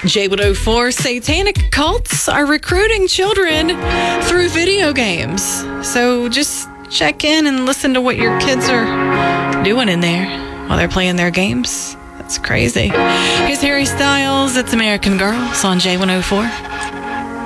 J104, satanic cults are recruiting children through video games. So just check in and listen to what your kids are doing in there while they're playing their games. That's crazy. Here's Harry Styles. It's American Girls on J104.